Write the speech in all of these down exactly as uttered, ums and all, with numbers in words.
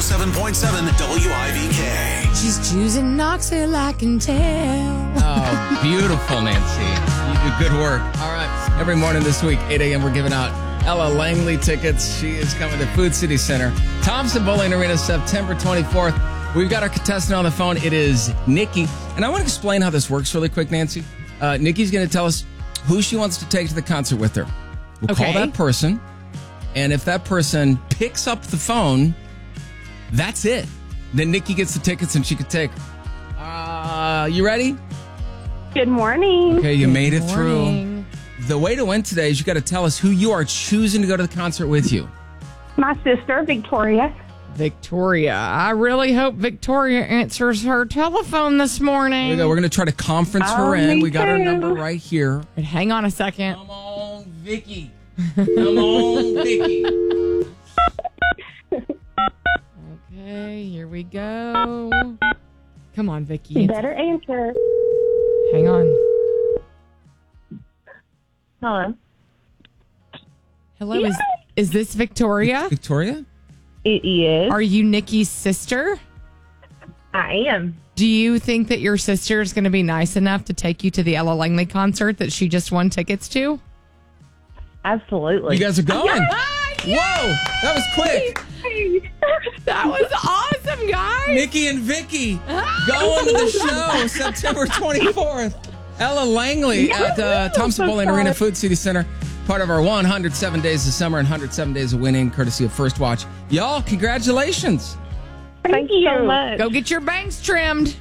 seven point seven W I V K. She's choosing Knoxville, I can tell. Oh, beautiful, Nancy. You do good work. All right. Every morning this week, eight a.m., we're giving out Ella Langley tickets. She is coming to Food City Center. Thompson Bowling Arena, September twenty-fourth. We've got our contestant on the phone. It is Nikki. And I want to explain how this works really quick, Nancy. Uh, Nikki's going to tell us who she wants to take to the concert with her. We'll Okay. call that person. And if that person picks up the phone, that's it. Then Nikki gets the tickets and she could take. Uh, you ready? Good morning. Okay, you made it Morning. through. The way to win today is you got to tell us who you are choosing to go to the concert with you. My sister, Victoria. Victoria. I really hope Victoria answers her telephone this Here we morning. go. We're going to try to conference Oh, her in. me We got her too. number right here. But hang on a second. Come on, Vicky. Come on, Vicky. Okay, here we go. Come on, Vicky. You better answer. Hang on. Hello. Hello, is, is this Victoria? Victoria? It is. Are you Nikki's sister? I am. Do you think that your sister is going to be nice enough to take you to the Ella Langley concert that she just won tickets to? Absolutely. You guys are going? Ah, Whoa, that was quick. That was awesome, guys. Nikki and Vicky going to the show September twenty-fourth. Ella Langley at uh, Thompson so Bowling Arena, sorry. Food City Center. Part of our one hundred seven Days of Summer and one hundred seven Days of Winning, courtesy of First Watch. Y'all, congratulations. Thank you so much. Go get your bangs trimmed.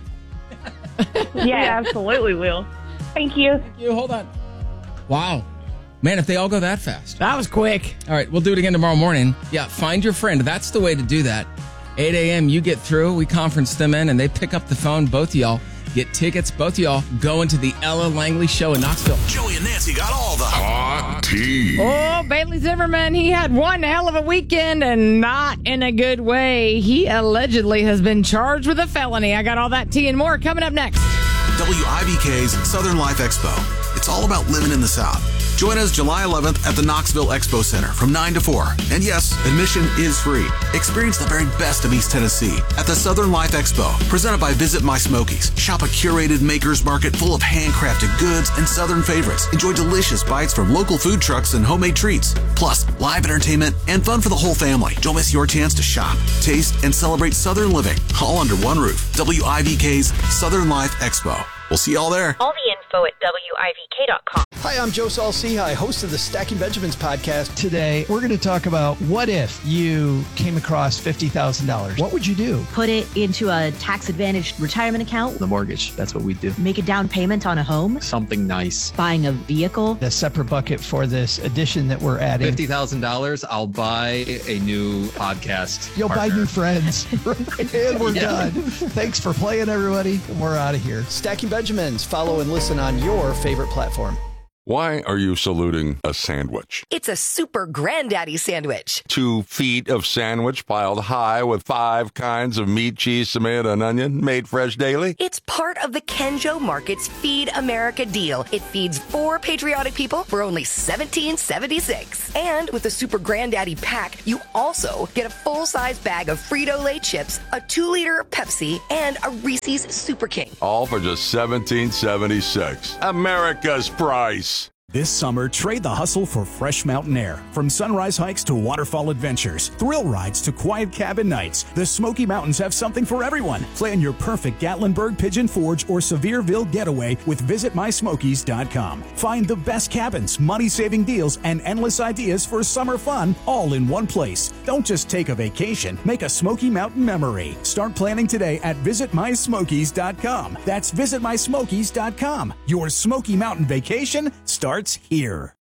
Yeah, absolutely will. Thank you. You hold on. Wow. Man, if they all go that fast. That was quick. All right, we'll do it again tomorrow morning. Yeah, find your friend. That's the way to do that. eight a.m., you get through. We conference them in, and they pick up the phone. Both of y'all get tickets. Both of y'all go into the Ella Langley show in Knoxville. Joey and Nancy got all the Hot tea. Oh, Bailey Zimmerman, he had one hell of a weekend and not in a good way. He allegedly has been charged with a felony. I got all that tea and more coming up next. W I V K's Southern Life Expo. It's all about living in the South. Join us July eleventh at the Knoxville Expo Center from nine to four. And yes, admission is free. Experience the very best of East Tennessee at the Southern Life Expo, presented by Visit My Smokies. Shop a curated maker's market full of handcrafted goods and Southern favorites. Enjoy delicious bites from local food trucks and homemade treats. Plus, live entertainment and fun for the whole family. Don't miss your chance to shop, taste, and celebrate Southern living all under one roof. W I V K's Southern Life Expo. We'll see y'all there. All the info at W I V K dot com. Hi, I'm Joe Saul-Sehy, host of the Stacking Benjamins podcast. Today, we're going to talk about what if you came across fifty thousand dollars. What would you do? Put it into a tax-advantaged retirement account. The mortgage, that's what we do. Make a down payment on a home. Something nice. Buying a vehicle. A separate bucket for this addition that we're adding. fifty thousand dollars, I'll buy a new podcast. You'll partner. buy new friends. And we're done. Thanks for playing, everybody. We're out of here. Stacking Benjamins. Follow and listen on your favorite platform. Why are you saluting a sandwich? It's a super granddaddy sandwich. Two feet of sandwich piled high with five kinds of meat, cheese, tomato, and onion made fresh daily? It's part of the Kenjo Market's Feed America deal. It feeds four patriotic people for only seventeen seventy-six. And with the Super Granddaddy pack, you also get a full-size bag of Frito-Lay chips, a two-liter Pepsi, and a Reese's Super King. All for just seventeen seventy-six. America's price. This summer, trade the hustle for fresh mountain air. From sunrise hikes to waterfall adventures, thrill rides to quiet cabin nights, the Smoky Mountains have something for everyone. Plan your perfect Gatlinburg, Pigeon Forge, or Sevierville getaway with Visit My Smokies dot com. Find the best cabins, money-saving deals, and endless ideas for summer fun all in one place. Don't just take a vacation, make a Smoky Mountain memory. Start planning today at Visit My Smokies dot com. That's Visit My Smokies dot com. Your Smoky Mountain vacation starts here.